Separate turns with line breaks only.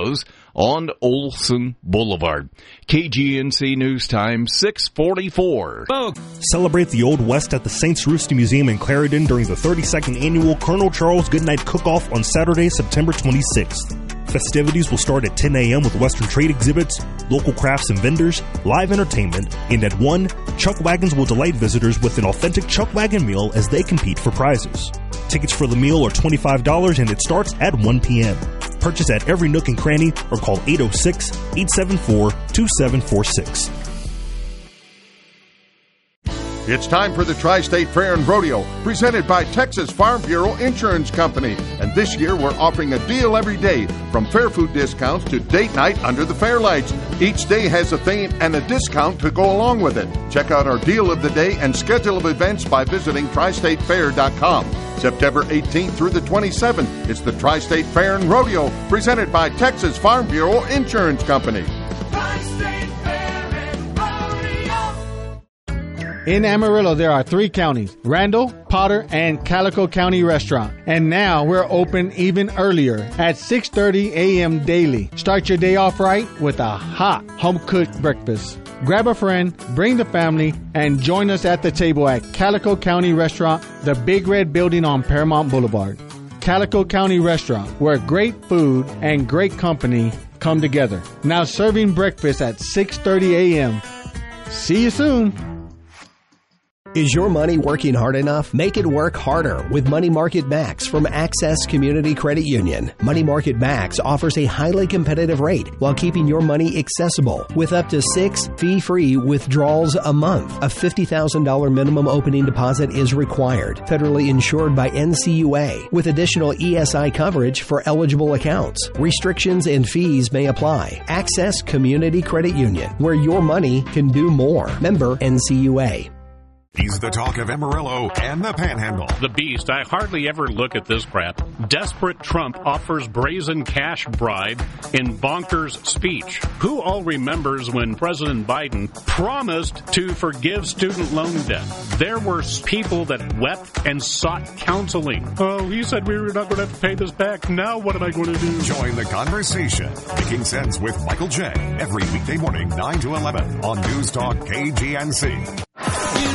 Studios on Olson Boulevard. KGNC News Time, 6:44.
Celebrate the Old West at the Saints Rooster Museum in Clarendon during the 32nd Annual Colonel Charles Goodnight Cook-Off on Saturday, September 26th. Festivities will start at 10 a.m. with Western trade exhibits, local crafts and vendors, live entertainment, and at 1, Chuck Wagons will delight visitors with an authentic Chuck Wagon meal as they compete for prizes. Tickets for the meal are $25 and it starts at 1 p.m. Purchase at every nook and cranny or call 806-874-2746.
It's time for the Tri-State Fair and Rodeo, presented by Texas Farm Bureau Insurance Company. And this year, we're offering a deal every day, from fair food discounts to date night under the fair lights. Each day has a theme and a discount to go along with it. Check out our deal of the day and schedule of events by visiting tristatefair.com. September 18th through the 27th, it's the Tri-State Fair and Rodeo, presented by Texas Farm Bureau Insurance Company.
Tri-State Fair and Rodeo.
In Amarillo, there are 3 counties, Randall, Potter, and Calico County Restaurant. And now we're open even earlier at 6:30 a.m. daily. Start your day off right with a hot home-cooked breakfast. Grab a friend, bring the family, and join us at the table at Calico County Restaurant, the Big Red Building on Paramount Boulevard. Calico County Restaurant, where great food and great company come together. Now serving breakfast at 6:30 a.m. See you soon.
Is your money working hard enough? Make it work harder with Money Market Max from Access Community Credit Union. Money Market Max offers a highly competitive rate while keeping your money accessible with up to 6 fee-free withdrawals a month. A $50,000 minimum opening deposit is required. Federally insured by NCUA with additional ESI coverage for eligible accounts. Restrictions and fees may apply. Access Community Credit Union, where your money can do more. Member NCUA.
He's the talk of Amarillo and the Panhandle.
The Beast, I hardly ever look at this crap. Desperate Trump offers brazen cash bribe in bonkers speech. Who all remembers when President Biden promised to forgive student loan debt? There were people that wept and sought counseling. Oh, he said we were not going to have to pay this back. Now what am I going to do?
Join the conversation. Making Sense with Michael J. Every weekday morning, 9 to 11 on News Talk KGNC.